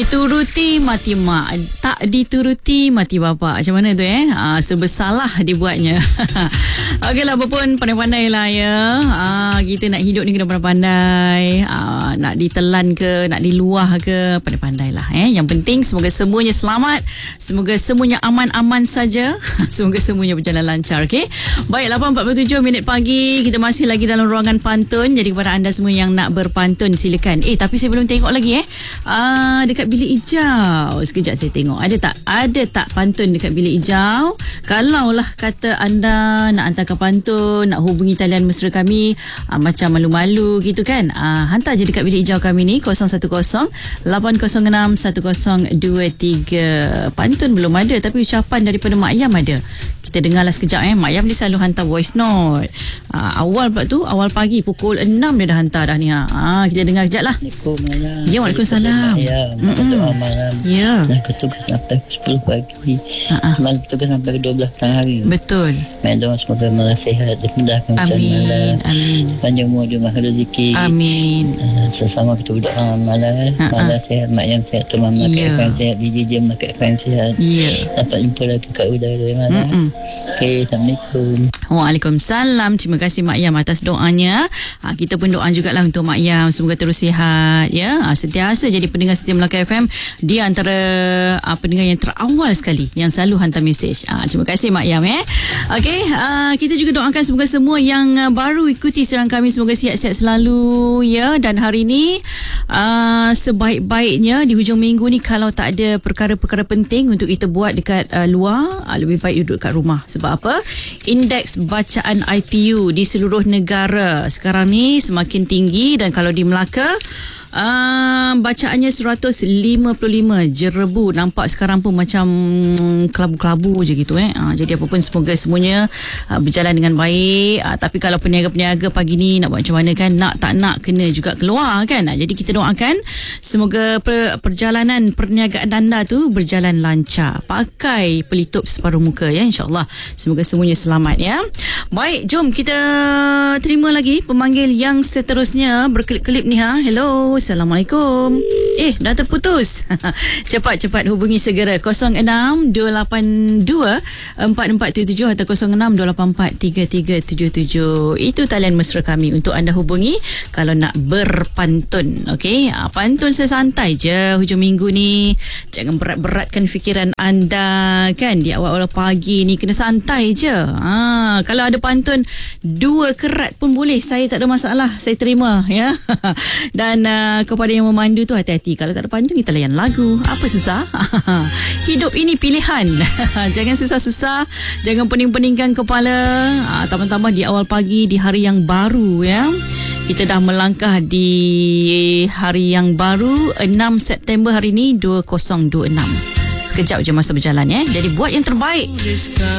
Dituruti mati mak, tak dituruti mati bapak. Macam mana tu sebersalah dibuatnya. Okeylah, berpun pandai-pandai lah ya. Kita nak hidup ni kena pandai-pandai. Nak ditelan ke, nak diluah ke, pandai-pandai lah. Yang penting semoga semuanya selamat, semoga semuanya aman-aman saja. Semoga semuanya berjalan lancar. Okay? Baik, 8.47 minit pagi. Kita masih lagi dalam ruangan pantun. Jadi kepada anda semua yang nak berpantun, silakan. Tapi saya belum tengok lagi dekat bilik hijau. Sekejap saya tengok. Ada tak pantun dekat bilik hijau? Kalaulah kata anda nak hantarkan pantun, nak hubungi talian mesra kami, macam malu-malu gitu kan, hantar je dekat bilik hijau kami ni 010-806-1023. Pantun belum ada, tapi ucapan daripada Mak Yam ada. Kita dengarlah sekejap. Mak Yam dia selalu hantar voice note. Awal pagi pukul 6 dia dah hantar dah ni. Kita dengar sekejap lah. Waalaikumsalam. Ya, Waalaikumsalam. Doa malam. Ya. Aku tugas sampai 10 pagi. Malam tugas sampai 12 tengah hari. Betul. Doa semoga malah sihat, dimudahkan Amin. Amin. Panjang umur, jumlah rezeki. Amin. Sesama kita berdoa malah sihat, Mak Yam sihat, Tuan Mama Kak Efraim sihat, DJ Jam Kak Efraim sihat. Ya. Dapat jumpa lagi kat udara malah. Okey, Assalamualaikum. Waalaikumsalam. Terima kasih Mak Yam atas doanya. Kita pun doa jugalah untuk Mak Yam, semoga terus sihat ya. Sentiasa jadi pendengar setia Melaka FM. Dia antara pendengar yang terawal sekali yang selalu hantar mesej. Terima kasih Mak Yam Okey, kita juga doakan semoga semua yang baru ikuti siaran kami semoga sihat-sihat selalu ya. Dan hari ini sebaik-baiknya di hujung minggu ni, kalau tak ada perkara-perkara penting untuk kita buat dekat luar, lebih baik duduk kat rumah. Sebab apa? Indeks bacaan IPU di seluruh negara sekarang ni semakin tinggi, dan kalau di Melaka bacaannya 155 jerebu. Nampak sekarang pun macam kelabu-kelabu je gitu Jadi apa pun semoga semuanya berjalan dengan baik. Tapi kalau peniaga-peniaga pagi ni nak buat macam mana kan, nak tak nak kena juga keluar kan. Jadi kita doakan semoga perjalanan perniagaan anda tu berjalan lancar. Pakai pelitup separuh muka ya, insyaAllah. Semoga semuanya selamat ya. Baik, jom kita terima lagi pemanggil yang seterusnya. Berkelip-kelip ni Hello, Assalamualaikum. Dah terputus. Cepat-cepat hubungi segera 06-282-4477 atau 06-284-3377. Itu talian mesra kami untuk anda hubungi kalau nak berpantun. Okey, pantun sesantai je hujung minggu ni. Jangan berat-beratkan fikiran anda kan. Di awal-awal pagi ni kena santai je. Kalau ada pantun 2 kerat pun boleh, saya tak ada masalah, saya terima ya. Dan kepada yang memandu tu, hati-hati. Kalau tak ada pantun, kita layan lagu. Apa susah? Hidup ini pilihan. Jangan susah-susah, jangan pening-peningkan kepala. Tambah-tambah di awal pagi, di hari yang baru ya. Kita dah melangkah di hari yang baru, 6 September hari ni 2026. Sekejap je masa berjalan ya. Jadi buat yang terbaik.